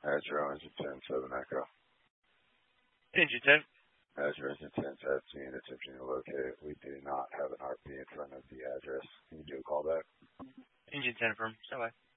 Azure Engine 10, 7 Echo. Engine 10. Azure Engine 10, that's me and attempting to locate. We do not have an RP in front of the address. Can you do a callback? Engine 10 firm. Bye-bye.